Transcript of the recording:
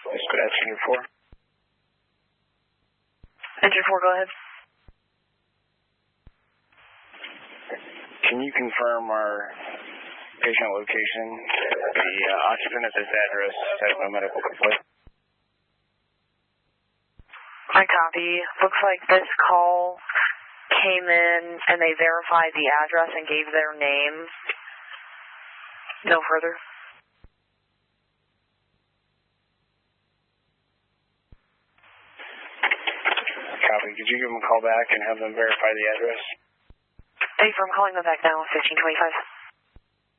Let's go to Engine 4. Engine 4, go ahead. Can you confirm our patient location? The occupant at this address has no medical complaint. I copy. Looks like this call came in and they verified the address and gave their name. No further. Copy. Could you give them a call back and have them verify the address? Hey, I'm calling them back now, 1525.